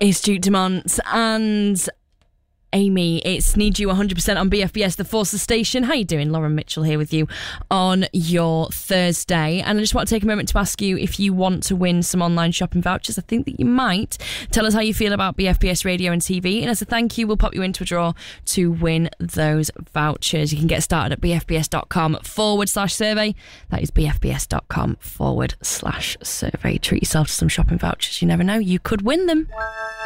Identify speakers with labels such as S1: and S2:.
S1: It's Duke Dumont and Amy. It's Need You 100% on BFBS, the Forces Station. How you doing? Lauren Mitchell here with you on your Thursday. And I just want to take a moment to ask you if you want to win some online shopping vouchers. I think that you might. Tell us how you feel about BFBS radio and TV. And as a thank you, we'll pop you into a draw to win those vouchers. You can get started at bfbs.com/survey. That is bfbs.com/survey. Treat yourself to some shopping vouchers. You never know, you could win them.